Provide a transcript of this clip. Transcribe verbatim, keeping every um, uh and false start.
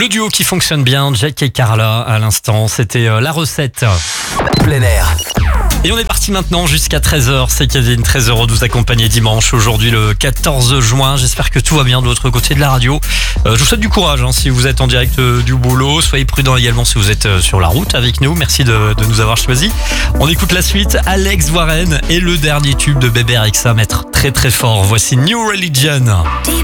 Le duo qui fonctionne bien, Jack et Carla à l'instant, c'était euh, la recette. Plein air. Et on est parti maintenant jusqu'à treize heures, c'est Kevin, très heureux de vous accompagner dimanche, aujourd'hui le quatorze juin, j'espère que tout va bien de l'autre côté de la radio. Euh, je vous souhaite du courage hein, si vous êtes en direct euh, du boulot, soyez prudents également si vous êtes euh, sur la route avec nous, merci de, de nous avoir choisis. On écoute la suite, Alex Warren et le dernier tube de Bébé Rexha, mettre très très fort, voici New Religion.